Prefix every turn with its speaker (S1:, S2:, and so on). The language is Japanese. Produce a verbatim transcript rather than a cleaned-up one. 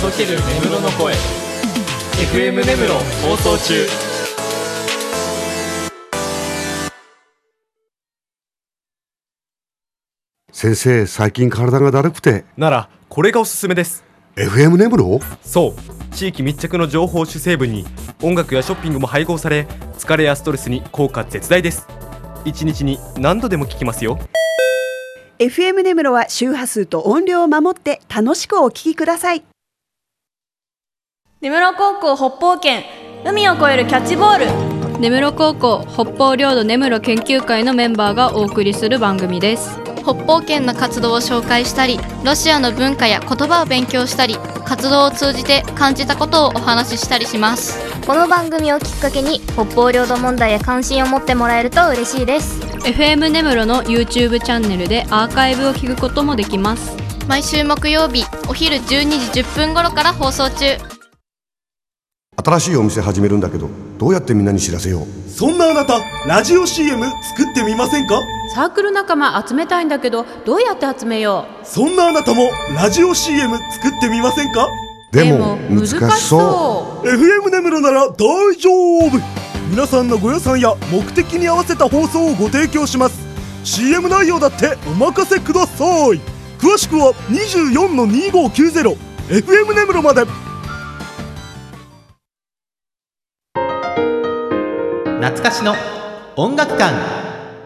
S1: 届ける根室の声 エフエム 根室放送中。
S2: 先生、最近体がだるくて。
S3: ならこれがおすすめです。
S2: エフエム 根室？
S3: そう地域密着の情報主成分に音楽やショッピングも配合され、疲れやストレスに効果絶大です。いちにちに何度でも聞きますよ。
S4: エフエム 根室は周波数と音量を守って楽しくお聞きください。
S5: 根室高校北方圏、海を越えるキャッチボール。
S6: 根室高校北方領土根室研究会のメンバーがお送りする番組です。
S7: 北方圏の活動を紹介したり、ロシアの文化や言葉を勉強したり、活動を通じて感じたことをお話ししたりします。
S8: この番組をきっかけに北方領土問題へ関心を持ってもらえると嬉しいです。
S6: エフエム 根室の YouTube チャンネルでアーカイブを聞くこともできます。
S7: 毎週木曜日お昼じゅうにじじゅっぷん頃から放送中。
S2: 新しいお店始めるんだけど、どうやってみんなに知らせよう。
S9: そんなあなた、ラジオ シーエム 作ってみませんか？
S10: サークル仲間集めたいんだけど、どうやって集めよう。
S9: そんなあなたもラジオ シーエム 作ってみませんか？
S2: でも難しそう。
S9: エフエム 根室なら大丈夫。皆さんのご予算や目的に合わせた放送をご提供します。 シーエム 内容だってお任せください。詳しくは にじゅうよんのにごきゅうゼロ エフエム 根室まで。
S11: 懐かしの音楽館。